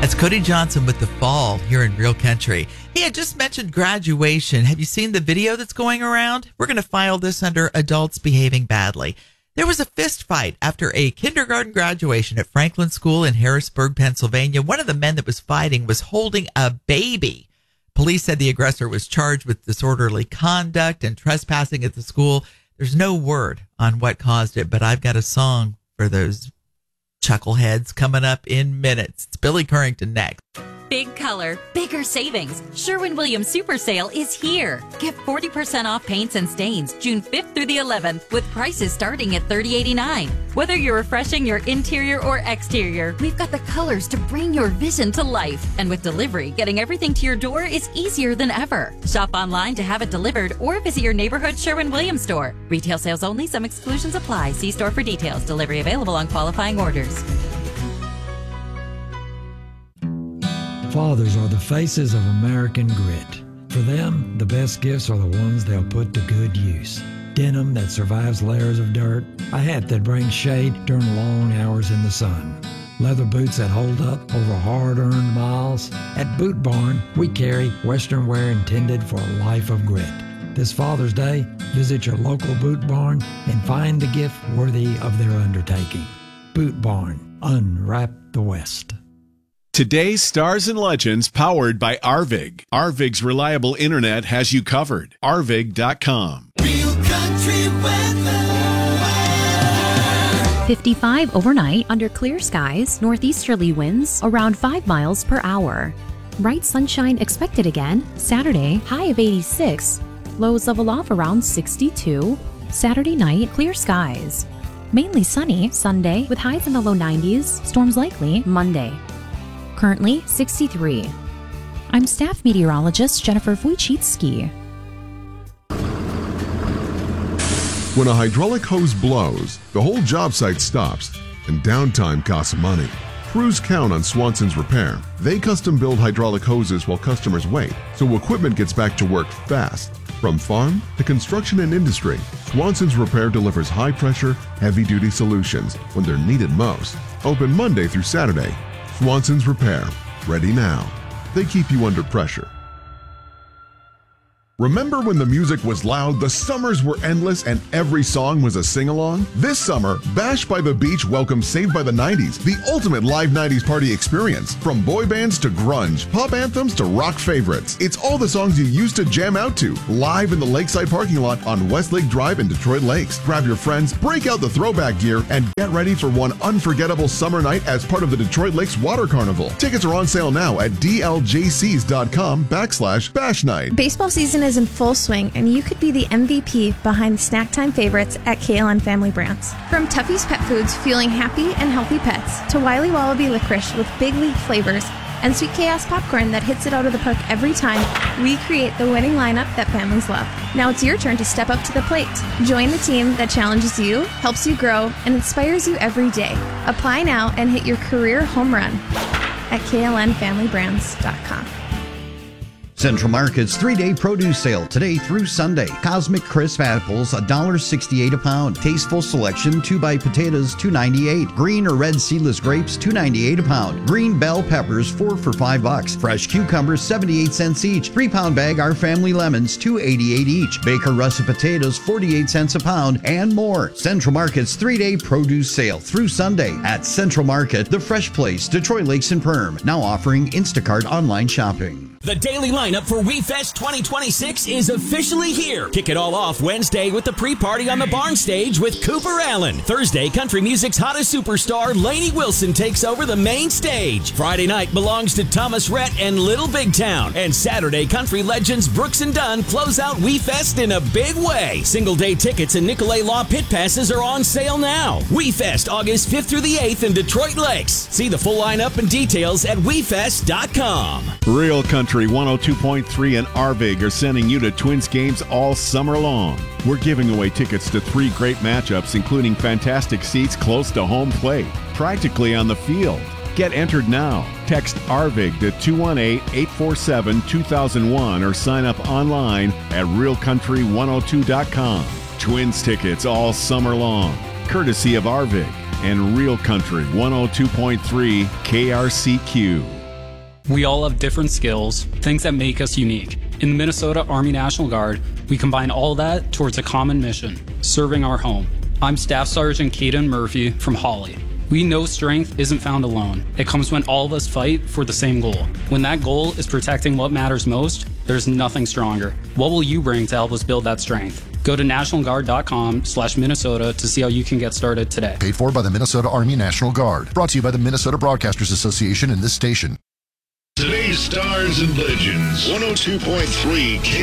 That's Cody Johnson with The Fall here in Real Country. Hey, I just mentioned graduation. Have you seen the video that's going around? We're going to file this under adults behaving badly. There was a fist fight after a kindergarten graduation at Franklin School in Harrisburg, Pennsylvania. One of the men that was fighting was holding a baby. Police said the aggressor was charged with disorderly conduct and trespassing at the school. There's no word on what caused it, but I've got a song for those chuckleheads coming up in minutes. It's Billy Currington next. Big color, bigger savings. Sherwin-Williams Super Sale is here. Get 40% off paints and stains June 5th through the 11th with prices starting at $30.89. Whether you're refreshing your interior or exterior, we've got the colors to bring your vision to life. And with delivery, getting everything to your door is easier than ever. Shop online to have it delivered or visit your neighborhood Sherwin-Williams store. Retail sales only. Some exclusions apply. See store for details. Delivery available on qualifying orders. Fathers are the faces of American grit. For them, the best gifts are the ones they'll put to good use. Denim that survives layers of dirt, a hat that brings shade during long hours in the sun, leather boots that hold up over hard-earned miles. At Boot Barn, we carry Western wear intended for a life of grit. This Father's Day, visit your local Boot Barn and find the gift worthy of their undertaking. Boot Barn, unwrap the West. Today's Stars and Legends powered by Arvig. Arvig's reliable internet has you covered. Arvig.com. Real Country weather. 55 overnight under clear skies, northeasterly winds around 5 miles per hour. Bright sunshine expected again. Saturday, high of 86. Lows level off around 62. Saturday night, clear skies. Mainly sunny Sunday with highs in the low 90s. Storms likely Monday. Currently 63. I'm staff meteorologist Jennifer Wojcicki. When a hydraulic hose blows, the whole job site stops, and downtime costs money. Crews count on Swanson's Repair. They custom build hydraulic hoses while customers wait, so equipment gets back to work fast. From farm to construction and industry, Swanson's Repair delivers high-pressure, heavy-duty solutions when they're needed most. Open Monday through Saturday. Swanson's Repair. Ready now. They keep you under pressure. Remember when the music was loud, the summers were endless, and every song was a sing-along? This summer, Bash by the Beach welcomes Saved by the 90s, the ultimate live 90s party experience. From boy bands to grunge, pop anthems to rock favorites. It's all the songs you used to jam out to, live in the Lakeside parking lot on Westlake Drive in Detroit Lakes. Grab your friends, break out the throwback gear, and get ready for one unforgettable summer night as part of the Detroit Lakes Water Carnival. Tickets are on sale now at dljcs.com/Bash Night. Baseball season is in full swing, and you could be the MVP behind the snack time favorites at KLN Family Brands. From Tuffy's Pet Foods, fueling happy and healthy pets, to Wiley Wallaby Licorice with big league flavors, and Sweet Chaos Popcorn that hits it out of the park every time, we create the winning lineup that families love. Now it's your turn to step up to the plate. Join the team that challenges you, helps you grow, and inspires you every day. Apply now and hit your career home run at klnfamilybrands.com. Central Market's 3-day produce sale today through Sunday. Cosmic Crisp apples, $1.68 a pound. Tasteful Selection 2x potatoes, $2.98. Green or red seedless grapes, $2.98 a pound. Green bell peppers, 4 for $5. Fresh cucumbers, 78 cents each. 3-pound bag Our Family lemons, $2.88 each. Baker russet potatoes, 48 cents a pound, and more. Central Market's 3-day produce sale through Sunday at Central Market, the fresh place, Detroit Lakes and Perm. Now offering Instacart online shopping. The daily lineup for WeFest 2026 is officially here. Kick it all off Wednesday with the pre-party on the barn stage with Cooper Allen. Thursday, country music's hottest superstar, Lainey Wilson, takes over the main stage. Friday night belongs to Thomas Rhett and Little Big Town. And Saturday, country legends Brooks and Dunn close out WeFest in a big way. Single-day tickets and Nicolay Law pit passes are on sale now. WeFest, August 5th through the 8th in Detroit Lakes. See the full lineup and details at WeFest.com. Real Country 102.3 and Arvig are sending you to Twins games all summer long. We're giving away tickets to 3 great matchups, including fantastic seats close to home plate, practically on the field. Get entered now. Text Arvig to 218-847-2001 or sign up online at realcountry102.com. Twins tickets all summer long, courtesy of Arvig and Real Country 102.3 KRCQ. We all have different skills, things that make us unique. In the Minnesota Army National Guard, we combine all that towards a common mission, serving our home. I'm Staff Sergeant Caden Murphy from Hawley. We know strength isn't found alone. It comes when all of us fight for the same goal. When that goal is protecting what matters most, there's nothing stronger. What will you bring to help us build that strength? Go to nationalguard.com/Minnesota to see how you can get started today. Paid for by the Minnesota Army National Guard. Brought to you by the Minnesota Broadcasters Association and this station. Today's Stars and Legends, 102.3 K.